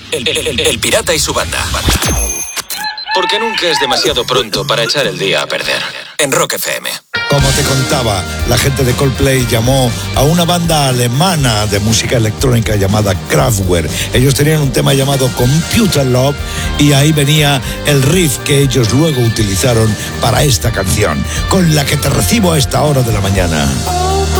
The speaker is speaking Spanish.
El Pirata y su banda. Porque nunca es demasiado pronto para echar el día a perder. En Rock FM. Como te contaba, la gente de Coldplay llamó a una banda alemana de música electrónica llamada Kraftwerk. Ellos tenían un tema llamado Computer Love y ahí venía el riff que ellos luego utilizaron para esta canción, con la que te recibo a esta hora de la mañana.